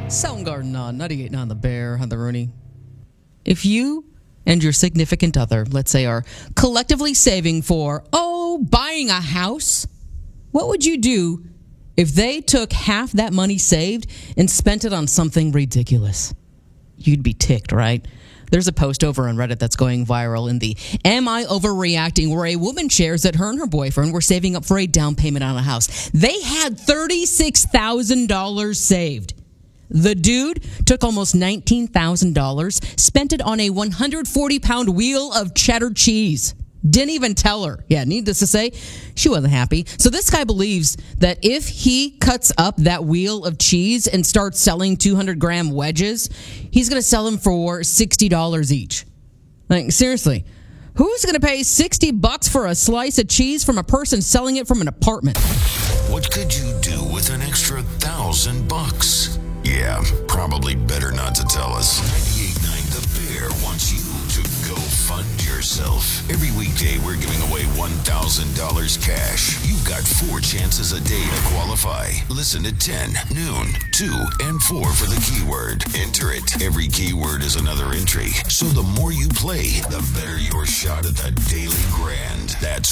Soundgarden on 98.9 The Bear on the Rooney. If you and your significant other, let's say, are collectively saving for, buying a house, what would you do if they took half that money saved and spent it on something ridiculous? You'd be ticked, right? There's a post over on Reddit that's going viral in the Am I Overreacting, where a woman shares that her and her boyfriend were saving up for a down payment on a house. They had $36,000 saved. The dude took almost $19,000, spent it on a 140-pound wheel of cheddar cheese. Didn't even tell her. Yeah, needless to say, she wasn't happy. So this guy believes that if he cuts up that wheel of cheese and starts selling 200-gram wedges, he's going to sell them for $60 each. Like, seriously, who's going to pay $60 for a slice of cheese from a person selling it from an apartment? What could you do with an extra $1,000? Yeah, probably better not to tell us. 98.9 The Bear wants you to go fund yourself. Every weekday, we're giving away $1,000 cash. You've got 4 chances a day to qualify. Listen at 10, noon, 2, and 4 for the keyword. Enter it. Every keyword is another entry. So the more you play, the better your shot at the daily grand. That's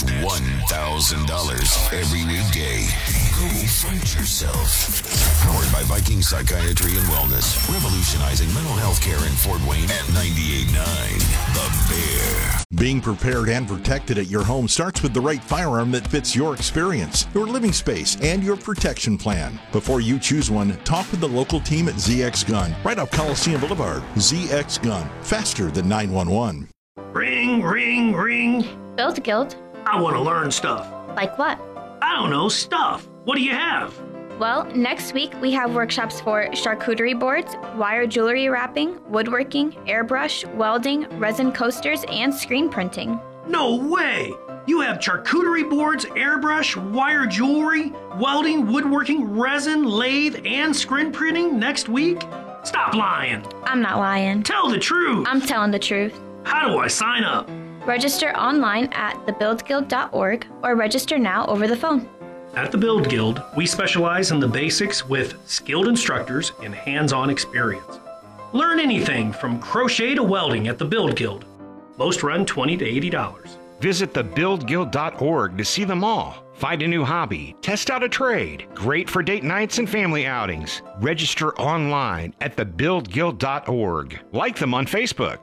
$1,000 every weekday. Go fund yourself. Powered by Viking Psychiatry and Wellness. Revolutionizing mental health care in Fort Wayne at 98.9 The Bear. Being prepared and protected at your home starts with the right firearm that fits your experience, your living space, and your protection plan. Before you choose one, talk with the local team at ZX Gun, right off Coliseum Boulevard. ZX Gun, faster than 911. Ring, ring, ring. Build Guild. I want to learn stuff. Like what? I don't know, stuff. What do you have? Well, next week we have workshops for charcuterie boards, wire jewelry wrapping, woodworking, airbrush, welding, resin coasters, and screen printing. No way! You have charcuterie boards, airbrush, wire jewelry, welding, woodworking, resin, lathe, and screen printing next week? Stop lying. I'm not lying. Tell the truth. I'm telling the truth. How do I sign up? Register online at thebuildguild.org or register now over the phone. At the Build Guild, we specialize in the basics with skilled instructors and hands-on experience. Learn anything from crochet to welding at the Build Guild. Most run $20 to $80. Visit thebuildguild.org to see them all. Find a new hobby, test out a trade. Great for date nights and family outings. Register online at thebuildguild.org. Like them on Facebook.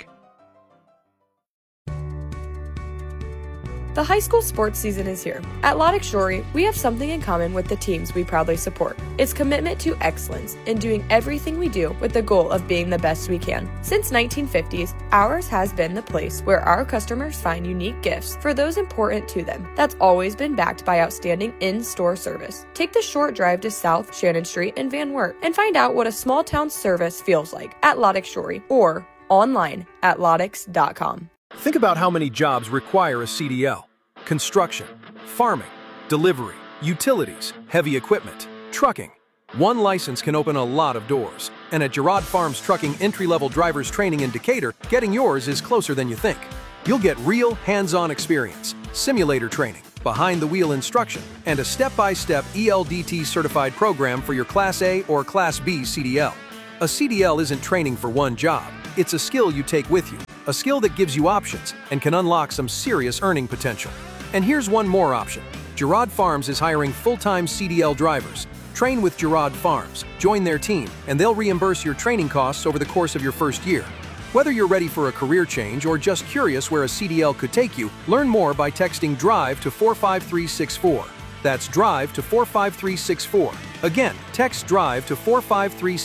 The high school sports season is here. At Lodick Shorey, we have something in common with the teams we proudly support. It's commitment to excellence in doing everything we do with the goal of being the best we can. Since 1950s, ours has been the place where our customers find unique gifts for those important to them. That's always been backed by outstanding in-store service. Take the short drive to South Shannon Street in Van Wert and find out what a small town service feels like at Lodick Shorey or online at loddicks.com. Think about how many jobs require a CDL. Construction, farming, delivery, utilities, heavy equipment, trucking. One license can open a lot of doors. And at Girard Farms Trucking Entry-Level Drivers Training in Decatur, getting yours is closer than you think. You'll get real hands-on experience, simulator training, behind-the-wheel instruction, and a step-by-step ELDT certified program for your Class A or Class B CDL. A CDL isn't training for one job. It's a skill you take with you. A skill that gives you options and can unlock some serious earning potential. And here's one more option. Girard Farms is hiring full-time CDL drivers. Train with Girard Farms, join their team, and they'll reimburse your training costs over the course of your first year. Whether you're ready for a career change or just curious where a CDL could take you, learn more by texting DRIVE to 45364. That's DRIVE to 45364. Again, text DRIVE to 45364.